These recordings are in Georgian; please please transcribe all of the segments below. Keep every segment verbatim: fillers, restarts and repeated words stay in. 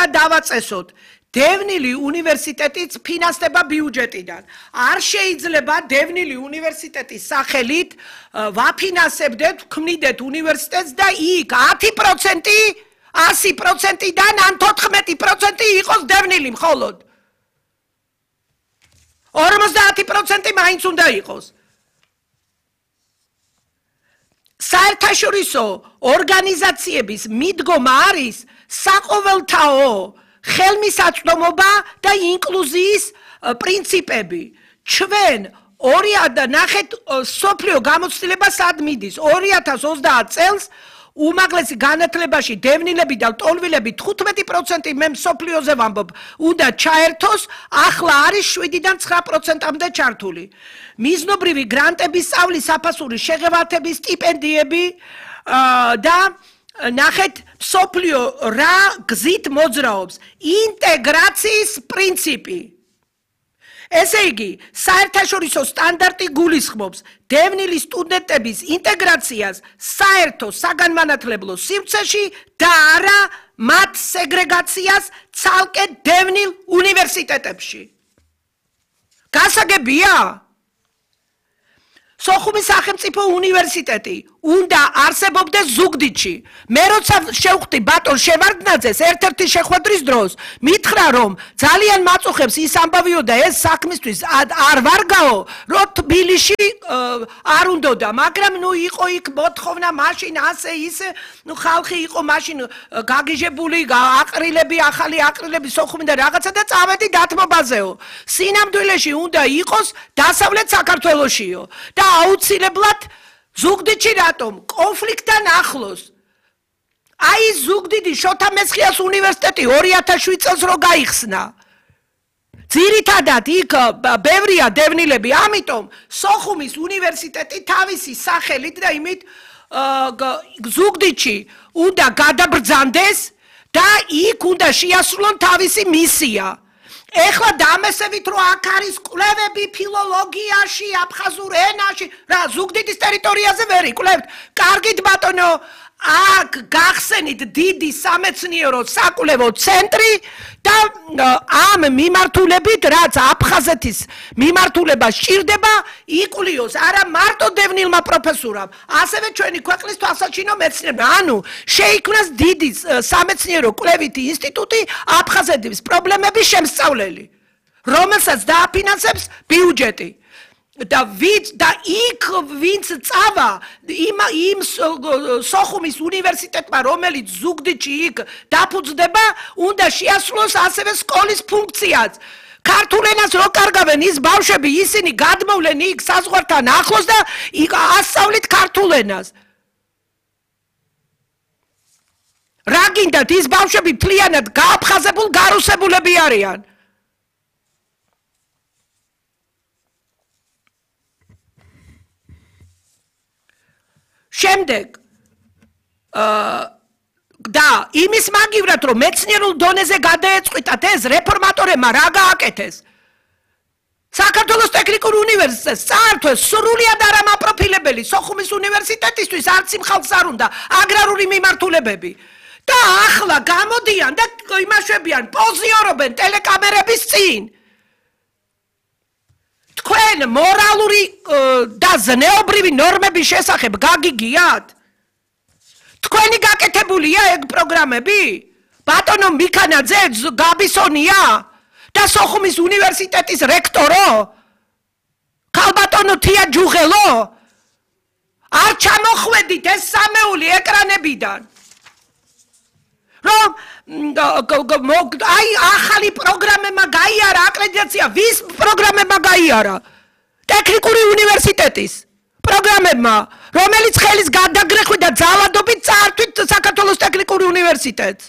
უნდა დავაწესოთ დევნილი უნივერსიტეტის ფინანსდება ბიუჯეტიდან. არ შეიძლება დევნილი უნივერსიტეტის სახელით ვაფინანსებდეთ, ვქმნიდეთ უნივერსიტეტს და იქ ათი პროცენტი, ასი პროცენტიდან ან თოთხმეტი პროცენტი იყოს დევნილი მხოლოდ. ორმოცდაათი პროცენტი მაინც უნდა იყოს. საერთაშორისო ორგანიზაციების მიდგომა არის საყოველთაო ხელმისაწვდომობა და ინკლუზიის პრინციპები. ჩვენ ორი და ნახეთ სოფლიო გამოცდილება სად მიდის. ორი ათას ოცდაათ წელს უმაღლესი განათლებაში დევნილები და ლტოლვილები თხუთმეტი პროცენტი მე სოფლიოზე ვამბობ უნდა ჩაერთოს, ახლა არის შვიდიდან ცხრა პროცენტამდე ჩართული. მიზნობრივი გრანტების, სწავლის საფასურის შეღებათების, სტიპენდიები და ნახეთ სოფლიო რა გზით მოძრაობს. ინტეგრაციის პრინციპი. ესე იგი, საერთაშორისო სტანდარტი გულისხმობს დევნილი სტუდენტების ინტეგრაციას საერთო საგანმანათლებლო სივრცეში და არა მათ სეგრეგაციას ცალკე დევნილ უნივერსიტეტებში. გასაგებია? სოხუმის სახელმწიფო უნივერსიტეტი უნდა არსებობდეს ზუგდიდში. მე როცა შევხვდი ბატონ შევარდნაძეს ერთ-ერთი შეხვედრის დროს, მითხრა რომ ძალიან მაწუხებს ის ამბავიო და ეს საქმისთვის არ ვარგაო, რომ თბილისში არ უნდოდა, მაგრამ ნუ იყო იქ მოთხოვნა მაშინ ასე ისე, ნუ ხალხი იყო მაშინ გაგიჟებული, აყრილები, ახალი აყრილები სოხუმიდან რაღაცა და წავედი დათმობაზეო. სინამდვილეში უნდა იყოს დასავლეთ საქართველოშიო. და აუცილებლად ზუგდიდში რატომ? კონფლიქტთან ახლოს. აი ზუგდიდი შოთა მესხიას უნივერსიტეტი ორი ათას შვიდ წელს რო გაიხსნა. ძირითადად იქ ბევრია დევნილები, ამიტომ სოხუმის უნივერსიტეტი თავისი სახელით და იმით ზუგდიდში უნდა გადაბრძანდეს და იქ უნდა შეასრულონ თავისი მისია. ეხლა დამესებით რომ აქ არის კვლევები ფილოლოგიაში, აფხაზურ ენაში, რა ზუგდიდის ტერიტორიაზე ვერ იკვლევთ. კარგით ბატონო, აქ გახსენით დიდი სამეცნიერო საკვლევო ცენტრი და ამ მიმართულებით, რაც აფხაზეთის მიმართულება სჭირდება, იკლიოს არა მარტო დევნილმა პროფესორამ, ასევე ჩვენი ქვეყნის თვალსაჩინო მეცნიერებმა. ანუ შეიქმნას დიდი სამეცნიერო კვლევითი ინსტიტუტი აფხაზეთის პრობლემების შემსწავლელი, რომელსაც დააფინანსებს ბიუჯეტი. და ვიც და იქ ვინც წავა იმ იმ სოხუმის უნივერსიტეტმა, რომელიც ზუგდიდში იქ დაფუძნდება, უნდა შეასრულოს ასევე სკოლის ფუნქციაც. ქართულ ენას რო კარგავენ ის ბავშვები, ისინი გადმოვლენ იქ საზღვართან ახლოს და ასწავლით ქართულ ენას. რა გინდათ, ის ბავშვები მთლიანად გააფხაზებულ გარუსებულები არიან. შემდეგ და იმის მაგივრად რომ მეცნიერულ დონეზე გადაეწყვიტათ ეს რეფორმატორებმა რა გააკეთეს. საქართველოს ტექნიკურ უნივერსიტეტს წაართვეს სრულიად არამაპროფილებელი სოხუმის უნივერსიტეტისთვის არც იმ ხალხს არ უნდა აგრარული მიმართულებები. და ახლა გამოდიან და იმაშვებიან, პოზიორობენ ტელეკამერების წინ. თქვენ მორალური და ზნეობრივი ნორმების შესახებ გაგიგიათ? თქვენი გაკეთებულია ეგ პროგრამები? ბატონო მიქანაძე, გაბისონია და სოხუმის უნივერსიტეტის რექტორო? ქალბატონო თია ჯუღელო? არ ჩამოხვედით ეს სამეული ეკრანებიდან. რომ აი ახალი პროგრამებმა გაიარა აკრედიტაცია, ვის პროგრამებმა გაიარა? ტექნიკური უნივერსიტეტის პროგრამებმა, რომელიც ხელის გადაგრეხვით და ძალადობით წაართვით საქართველოს ტექნიკური უნივერსიტეტს.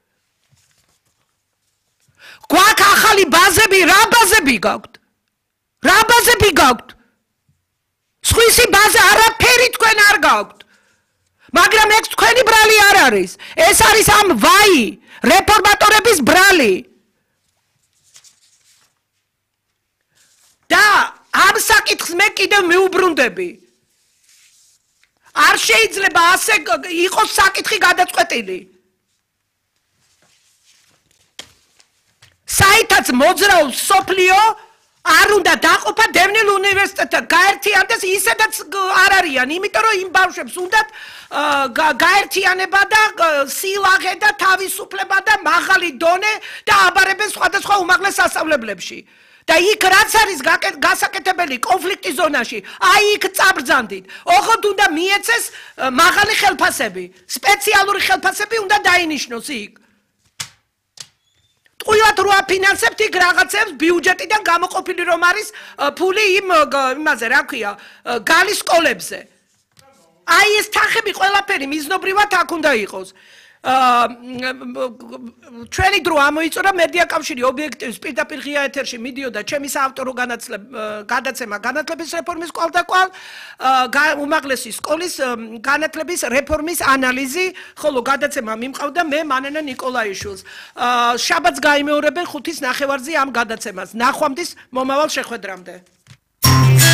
გვაქვს ახალი ბაზები, რა ბაზები გაქვთ? რა ბაზები გაქვთ? სხვისი ბაზა არაფერი თქვენ არ გაქვთ. მაგრამ ეს თქვენი ბრალი არ არის. ეს არის ამ ვაი რეფორმატორების ბრალი. და ამ საკითხს მე კიდევ მეუბრუნდები. არ შეიძლება ასე იყოს საკითხი გადაწყვეტილი. ვისაც მოძრაულ სოფლიო არ უნდა დაყოფა დევნილ უნივერსიტეტთან გაერთიანდეს ისედაც არ არიან იმიტომ რომ იმ ბავშვებს უნდათ გაერთიანება და სილაღე და თავისუფლება და მაღალი დონე და აბარებენ სხვადასხვა უმაღლეს სასწავლებლებში და იქ რაც არის გასაკეთებელი კონფლიქტის ზონაში აი იქ წაბრძანდით ოღონდ უნდა მიეცეს მაღალი ხელფასები სპეციალური ხელფასები უნდა დაინიშნოს იქ ტყუილად რო აფინანსებთ იქ რაღაცებს ბიუჯეტიდან გამოყოფილი რომ არის ფული იმ იმაზე რა ქვია გალის სკოლებზე აი ეს თანხები ყველაფერი მიზნობრივად აქ უნდა იყოს ჩვენი დრო ამოიწურა მედია კავშირი ობიექტივის პირდაპირ ღია ეთერში მიდიოდა ჩემი საავტორო გადაცემა განათლების რეფორმის კვალდაკვალ უმაღლესი სკოლის განათლების რეფორმის ანალიზი ხოლო გადაცემა მიმყავდა მე მანენა ნიკოლაიშვილს შაბათს გაიმეორებენ ხუთის ნახევარზე ამ გადაცემას ნახვამდის მომავალ შეხვედრამდე